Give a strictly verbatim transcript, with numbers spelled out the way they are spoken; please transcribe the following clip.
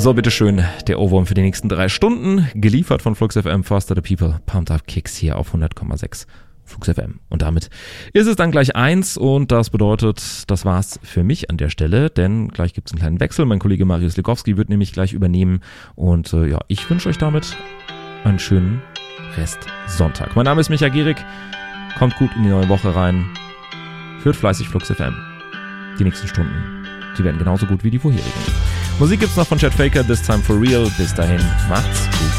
So, bitteschön, der Ohrwurm für die nächsten drei Stunden, geliefert von Flux F M, Faster the People, Pumped Up Kicks hier auf hundert Komma sechs Flux F M. Und damit ist es dann gleich eins und das bedeutet, das war's für mich an der Stelle, denn gleich gibt's einen kleinen Wechsel. Mein Kollege Marius Likowski wird nämlich gleich übernehmen und äh, ja, ich wünsche euch damit einen schönen Rest Sonntag. Mein Name ist Micha Gierig, kommt gut in die neue Woche rein, hört fleißig Flux F M. Die nächsten Stunden, die werden genauso gut wie die vorherigen. Musik gibt's noch von Chad Faker, This Time For Real. Bis dahin, macht's gut.